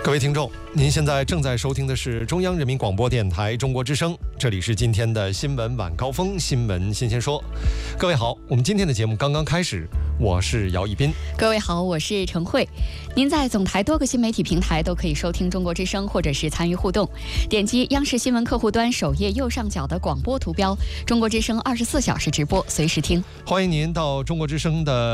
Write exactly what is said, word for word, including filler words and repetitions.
各位听众，您现在正在收听的是中央人民广播电台中国之声，这里是今天的新闻晚高峰，新闻新鲜说。各位好，我们今天的节目刚刚开始，我是姚一斌。 各位好，我是陈慧。您在总台多个新媒体平台都可以收听中国之声，或者是参与互动。点击央视新闻客户端首页右上角的广播图标，中国之声二十四小时直播，随时听。 欢迎您到中国之声的